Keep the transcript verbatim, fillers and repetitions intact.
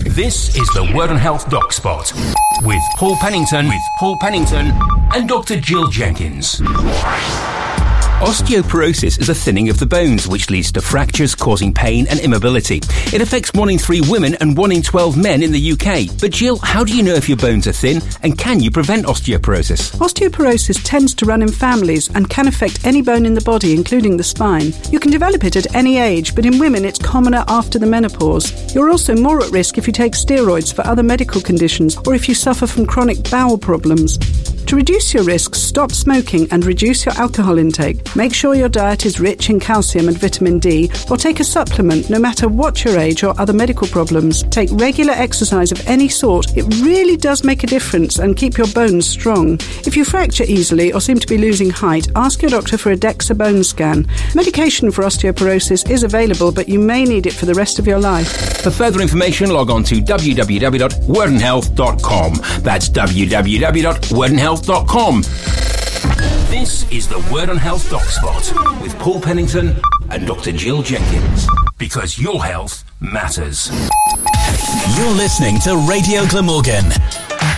This is the Word on Health Doc Spot with Paul Pennington, with Paul Pennington and Doctor Jill Jenkins. Osteoporosis is a thinning of the bones, which leads to fractures causing pain and immobility. It affects one in three women and one in twelve men in the U K. But Jill, how do you know if your bones are thin, and can you prevent osteoporosis? Osteoporosis tends to run in families and can affect any bone in the body, including the spine. You can develop it at any age, but in women it's commoner after the menopause. You're also more at risk if you take steroids for other medical conditions or if you suffer from chronic bowel problems. To reduce your risks, stop smoking and reduce your alcohol intake. Make sure your diet is rich in calcium and vitamin D, or take a supplement no matter what your age or other medical problems. Take regular exercise of any sort. It really does make a difference and keep your bones strong. If you fracture easily or seem to be losing height, ask your doctor for a DEXA bone scan. Medication for osteoporosis is available, but you may need it for the rest of your life. For further information, log on to w w w dot word and health dot com. That's w w w dot word and health dot com. This is the Word on Health Doc Spot with Paul Pennington and Doctor Jill Jenkins, because your health matters. You're listening to Radio Glamorgan,